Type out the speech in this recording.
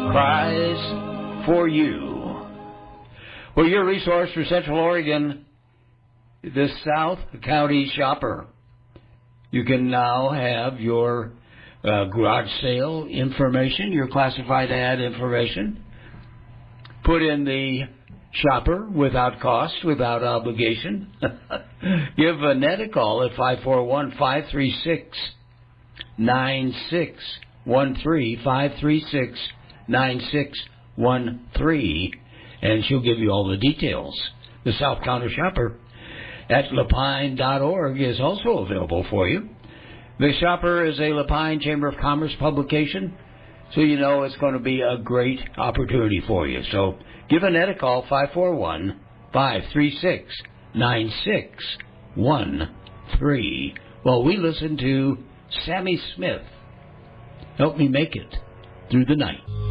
cries for you. Well, your resource for Central Oregon, the South County Shopper. You can now have your garage sale information, your classified ad information, put in the shopper without cost, without obligation. Give Annette a call at 541-536-9613, 536-9613, and she'll give you all the details. The South County Shopper at lapine.org is also available for you. The Shopper is a Lapine Chamber of Commerce publication, so you know it's going to be a great opportunity for you. So give Annette a call, 541-536-9613. Well, we listen to Sammy Smith. Help me make it through the night.